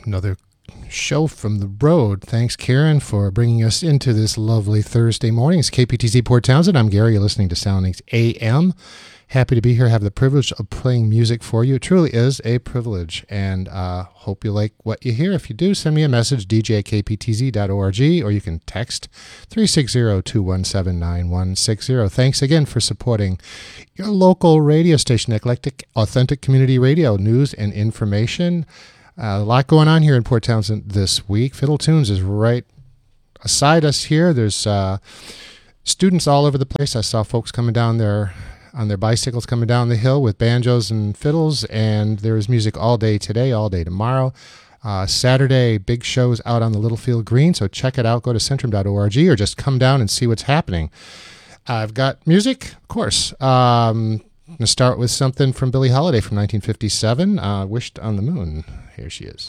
Another show from the road. Thanks, Karen, for bringing us into this lovely Thursday morning. It's KPTZ Port Townsend. I'm Gary. You're listening to Soundings AM. Happy to be here. Have the privilege of playing music for you. It truly is a privilege, and hope you like what you hear. If you do, send me a message, dj@kptz.org, or you can text 360-217-9160. Thanks again for supporting your local radio station, Eclectic Authentic Community Radio, news and information. A lot going on here in Port Townsend this week. Fiddle Tunes is right aside us here. There's students all over the place. I saw folks coming down there on their bicycles coming down the hill with banjos and fiddles, and there's music all day today, all day tomorrow. Saturday, big shows out on the Littlefield Green, so check it out. Go to centrum.org or just come down and see what's happening. I've got music, of course. I'm going to start with something from Billie Holiday from 1957, Wished on the Moon. Here she is.